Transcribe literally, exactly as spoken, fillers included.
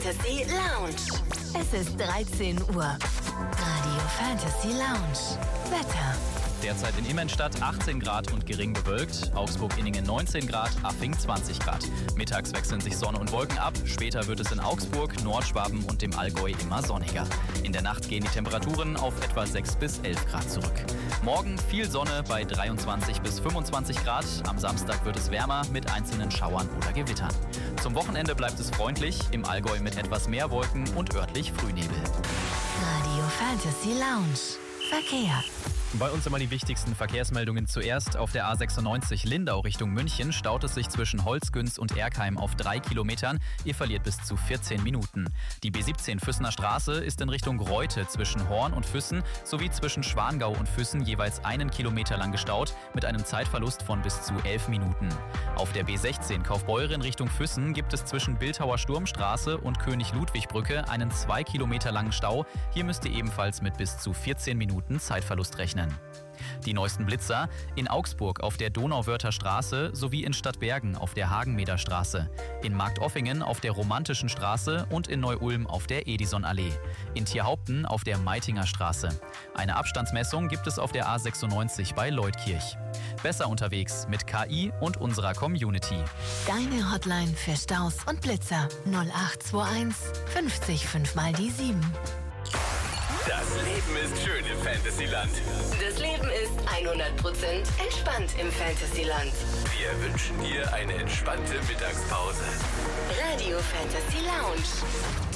Fantasy Lounge. Es ist dreizehn Uhr. Radio Fantasy Lounge. Wetter. Derzeit in Immenstadt achtzehn Grad und gering bewölkt, Augsburg-Inningen neunzehn Grad, Affing zwanzig Grad. Mittags wechseln sich Sonne und Wolken ab, später wird es in Augsburg, Nordschwaben und dem Allgäu immer sonniger. In der Nacht gehen die Temperaturen auf etwa sechs bis elf Grad zurück. Morgen viel Sonne bei dreiundzwanzig bis fünfundzwanzig Grad, am Samstag wird es wärmer mit einzelnen Schauern oder Gewittern. Zum Wochenende bleibt es freundlich, im Allgäu mit etwas mehr Wolken und örtlich Frühnebel. Radio Fantasy Lounge. Verkehr. Bei uns immer die wichtigsten Verkehrsmeldungen zuerst. Auf der A sechsundneunzig Lindau Richtung München staut es sich zwischen Holzgünz und Erkheim auf drei Kilometern. Ihr verliert bis zu vierzehn Minuten. Die B siebzehn Füssener Straße ist in Richtung Reute zwischen Horn und Füssen sowie zwischen Schwangau und Füssen jeweils einen Kilometer lang gestaut mit einem Zeitverlust von bis zu elf Minuten. Auf der B sechzehn Kaufbeuren Richtung Füssen gibt es zwischen Bildhauer Sturmstraße und König-Ludwig-Brücke einen zwei Kilometer langen Stau. Hier müsst ihr ebenfalls mit bis zu vierzehn Minuten Zeitverlust rechnen. Die neuesten Blitzer in Augsburg auf der Donauwörther Straße sowie in Stadtbergen auf der Hagenmeder Straße, in Marktoffingen auf der Romantischen Straße und in Neu-Ulm auf der Edisonallee, in Tierhaupten auf der Meitinger Straße. Eine Abstandsmessung gibt es auf der A sechsundneunzig bei Leutkirch. Besser unterwegs mit K I und unserer Community. Deine Hotline für Staus und Blitzer null acht zwei eins fünfzig fünf mal die sieben. Das Leben ist schön im Fantasyland. Das Leben ist hundert Prozent entspannt im Fantasyland. Wir wünschen dir eine entspannte Mittagspause. Radio Fantasy Lounge.